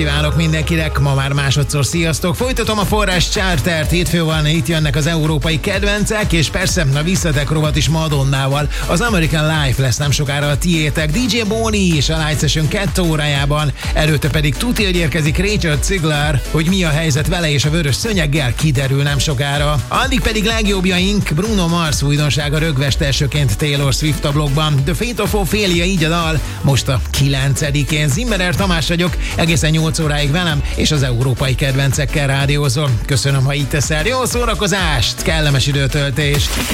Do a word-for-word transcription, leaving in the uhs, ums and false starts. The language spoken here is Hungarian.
Kívánok mindenkinek, ma már másodszor sziasztok. Folytatom a Forrás Chartert, hétfő van, itt jönnek az európai kedvencek, és persze a visszatek rovat is Madonnával. Az American Life lesz nem sokára a tiétek, dé dzsé Bonnie és a Light Session kettő órájában, előtte pedig tuti, hogy érkezik Richard Ziegler, hogy mi a helyzet vele és a vörös szönyeggel, kiderül nem sokára. Addig pedig legjobbjaink, Bruno Mars újdonsága rögvest elsőként Taylor Swift a blogban, The Fate of Ophelia így a dal, most a kilencedikén. Zimmerer Tamás vagyok, egészen nyolc óráig velem, és az európai kedvencekkel rádiózol. Köszönöm, ha így teszel. Jó szórakozást, kellemes időtöltést!